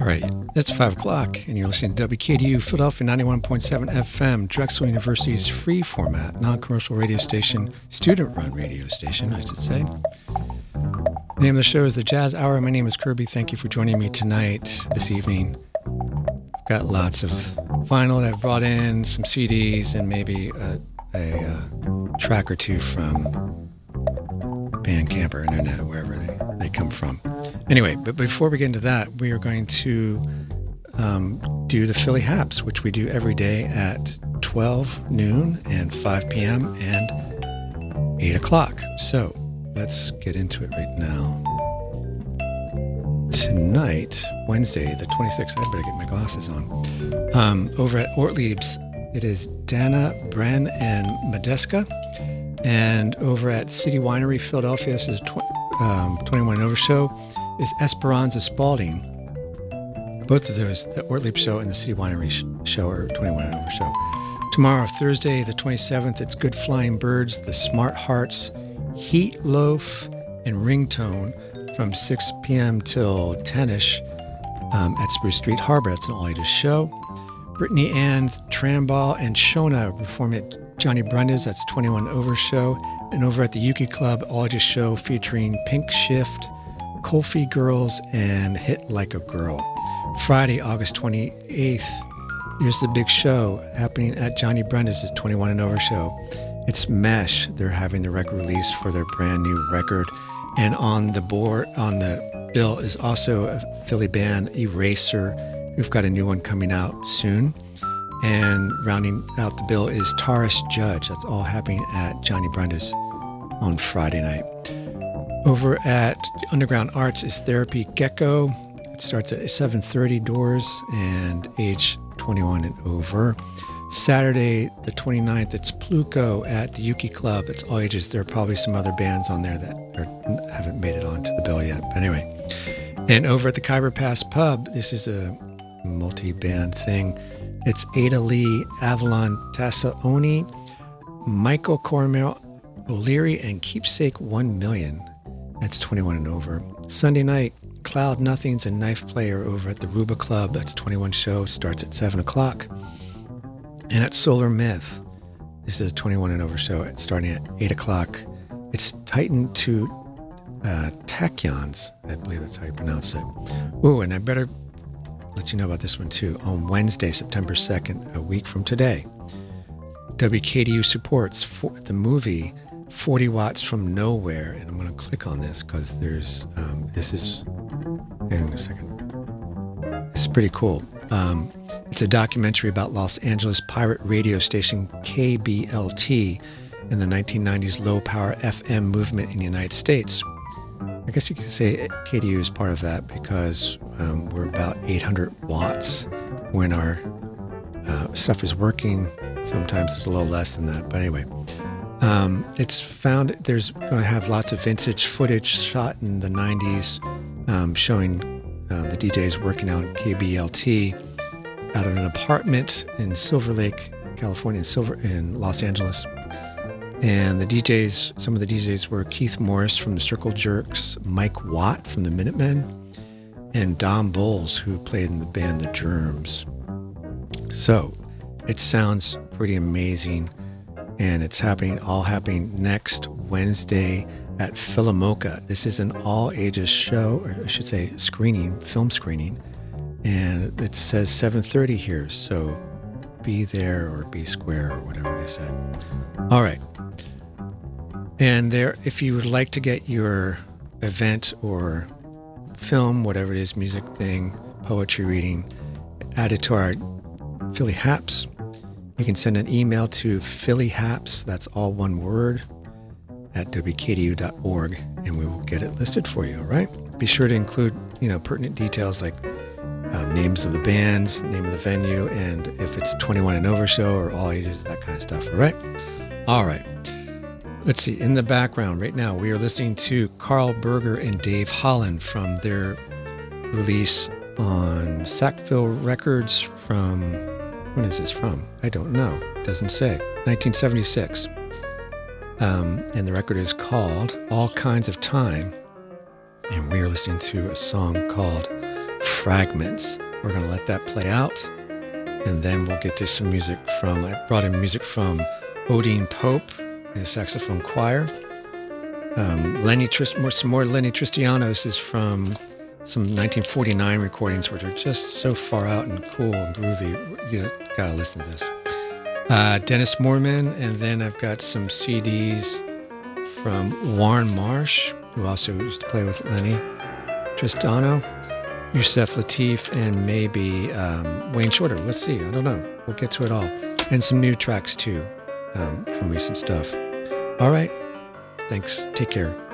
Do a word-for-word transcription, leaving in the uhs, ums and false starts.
right, it's five o'clock, and you're listening to W K D U Philadelphia ninety-one point seven F M, Drexel University's free format, non-commercial radio station, student-run radio station, I should say. The name of the show is The Jazz Hour. My name is Kirby. Thank you for joining me tonight, this evening. I've got lots of vinyl that I've brought in, some C Ds, and maybe a, a, a track or two from Bandcamp or Internet, wherever they, they come from. Anyway, but before we get into that, we are going to um, do the Philly Haps, which we do every day at twelve noon and five p.m. and eight o'clock. So let's get into it right now. Tonight, Wednesday, the twenty-sixth, I better get my glasses on. Um, over at Ortlieb's, it is Dana, Bren, and Medeska. And over at City Winery, Philadelphia, this is tw- um, twenty-one and Over Show, is Esperanza Spalding. Both of those, the Ortlieb Show and the City Winery sh- Show, are twenty-one and Over Show. Tomorrow, Thursday, the twenty-seventh, it's Good Flying Birds, the Smart Hearts, Heat Loaf, and Ringtone from six p.m. till ten-ish um, at Spruce Street Harbor. That's an all-ages show. Brittany Ann Tramball and Shona performing at Johnny Brunda's. That's twenty-one Over Show. And over at the Yuki Club, all-ages show featuring Pink Shift, Colfie Girls, and Hit Like a Girl. Friday, August twenty-eighth, here's the big show happening at Johnny Brunda's. It's twenty-one and Over Show. It's Mesh. They're having the record release for their brand new record. And on the board, on the bill, is also a Philly band, Eraser, who've got a new one coming out soon. And rounding out the bill is Taurus Judge. That's all happening at Johnny Brunda's on Friday night. Over at Underground Arts is Therapy Gecko. It starts at seven thirty doors and age twenty-one and over. Saturday, the twenty-ninth, it's Pluko at the Yuki Club. It's all ages. There are probably some other bands on there that are, haven't made it onto the bill yet. But anyway. And over at the Khyber Pass Pub, this is a multi-band thing. It's Ada Lee, Avalon Tassaoni, Michael Cormel O'Leary, and Keepsake one million. That's twenty-one and over. Sunday night, Cloud Nothings and Knife Player over at the Ruba Club. That's twenty-one show. Starts at seven o'clock. And at Solar Myth, this is a twenty-one and over show. It's starting at eight o'clock. It's Titan to uh, Tachyons. I believe that's how you pronounce it. Ooh, and I better let you know about this one too. On Wednesday, September second, a week from today, W K D U supports for the movie forty Watts from Nowhere. And I'm going to click on this because there's, um, this is, hang on a second. It's pretty cool. Um, it's a documentary about Los Angeles pirate radio station K B L T and the nineteen nineties low-power F M movement in the United States. I guess you could say K D U is part of that because um, we're about eight hundred watts when our uh, stuff is working. Sometimes it's a little less than that, but anyway. Um, it's found, there's going to have lots of vintage footage shot in the nineties um, showing uh, the D Js working out in K B L T out of an apartment in Silver Lake, California, in, Silver, in Los Angeles. And the D Js, some of the D Js were Keith Morris from the Circle Jerks, Mike Watt from the Minutemen, and Dom Bowles, who played in the band The Germs. So it sounds pretty amazing. And it's happening, all happening next Wednesday at Philomoka. This is an all-ages show, or I should say screening, film screening. And it says seven thirty here, so be there or be square or whatever they said. All right. And there, if you would like to get your event or film, whatever it is, music thing, poetry reading, added to our Philly Haps, you can send an email to phillyhaps, that's all one word, at w k d u dot org, and we will get it listed for you, all right? Be sure to include, you know, pertinent details like uh, names of the bands, name of the venue, and if it's twenty-one and over show or all ages, that kind of stuff, all right? All right. Let's see, in the background right now, we are listening to Carl Berger and Dave Holland from their release on Sackville Records from, when is this from? I don't know. It doesn't say. nineteen seventy-six. Um, and the record is called All Kinds of Time. And we are listening to a song called Fragments. We're going to let that play out, and then we'll get to some music from, I brought in music from Odine Pope, the saxophone choir. Um, Lenny Trist, more, some more Lenny Tristianos is from some nineteen forty-nine recordings, which are just so far out and cool and groovy. You gotta listen to this. Uh, Dennis Moorman, and then I've got some C Ds from Warren Marsh, who also used to play with Lenny Tristano, Yusef Lateef, and maybe um, Wayne Shorter. Let's see. I don't know. We'll get to it all. And some new tracks, too, um, from recent stuff. All right. Thanks. Take care.